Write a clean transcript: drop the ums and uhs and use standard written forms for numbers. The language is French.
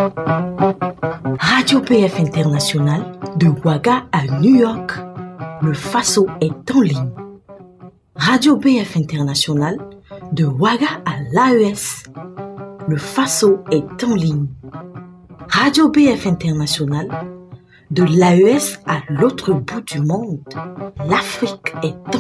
Radio PF International, de Ouaga à New York, le Faso est en ligne. Radio PF International, de Ouaga à l'AES, le Faso est en ligne. Radio PF International, de l'AES à l'autre bout du monde, l'Afrique est en